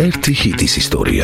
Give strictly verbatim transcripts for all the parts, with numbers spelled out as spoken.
ერთი ჰიტის ისტორია.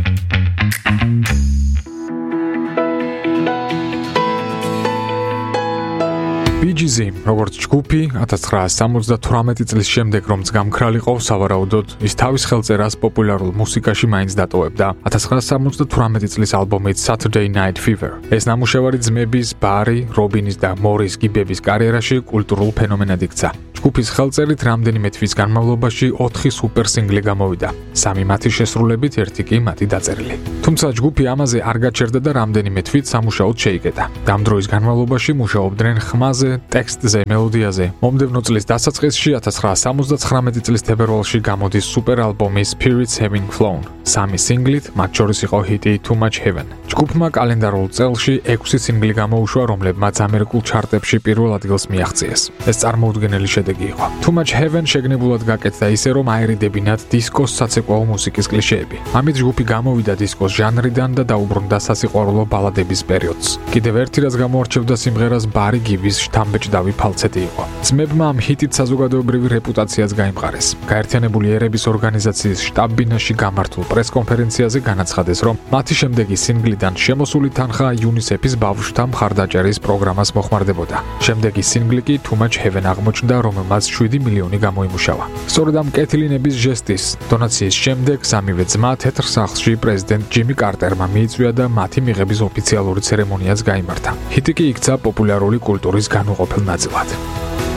Bee Gees-ი, როგორც ჯგუფი, ათას ცხრაასი სამოცდათვრამეტი წლის შემდეგ, რომ გამქრალიყო, სავარაუდოდ, ის თავის ხელწერას პოპულარულ მუსიკაში მაინც დატოვებდა. ათას ცხრაასი სამოცდათვრამეტი წლის ალბომით Saturday Night Fever. ეს ნამუშევარი ძმების, ბარი, რობინის და მორის გიბების კარიერაში კულტურულ ფენომენად იქცა. ჯგუფის ხელწერით რამდენიმე თვის განმავლობაში ოთხი სუპერ სინგლი გამოვიდა. სამი მათი შესრულებით, ერთი კი მათი დაწერილი. თუმცა ჯგუფი ამაზე არ გაჩერდა და რამდენიმე თვით სამუშაოდ შეიკეტა. ამ დროის განმავლობაში მუშაობდნენ ხმაზე, ტექსტზე, მელოდიაზე. მომდევნო წლის დასაწყისში ათას ცხრაასი სამოცდათხრამეტი წლის თებერვალში გამოდის სუპერ ალბომი Spirits Having Flown. სამი სინგლით, მათ შორის იყო ჰიტი Too Much Heaven. ჯგუფმა კალენდარულ წელში ექვსი სინგლი გამოუშვა, რომლებმაც ამერიკულ ჩარტებში პირველ ადგილს მიაღწიეს. ეს წარმოუდგენელი შედეგი იყო. Too Much Heaven შეგნებულად გაკეთდა ისე, რომ აერიდებინათ დისკოს საცეკვაო მუსიკის კლიშეები. ამით ჯგუფი გამოვიდა დისკოს ჟანრიდან და დაუბრუნდა სასიყვარულო ბალადების პერიოდს. კიდევ ერთი რაც გამოარჩევდა სიმღერას ბარი გიბის შთამბეჭდავი ფალცეტი იყო. ძმებმა ამ ჰიტით საზოგადოებრივი რეპუტაციაც გაიმყარეს. გაერთიანებული ერების ორგანიზაციის შტაბ-ბინაში გამართულ პრეს-კონფერენციაზე განაცხადეს, რომ მათი შემდეგი სინგლიდან შემოსული თანხა იუნისეფის ბავშვთა მხარდაჭერის პროგრამას მოხმარდებოდა. შემდეგი სინგლი კი Too Much Heaven აღმოჩნდა, რომელმაც შვიდი მილიონი გამოიმუშავა. სწორედ ამ კეთილინების ჟესტის, დონაციის შემდეგ სამივე ძმა თეთრ სახლში პრეზიდენტ ჯიმი კარტერმა მიიწვია და მათი მიღების ოფიციალური ცერემონიაც გაიმართა. ჰიტი კი იქცა პოპულარული კულტურის განუყოფელ ნაწილად.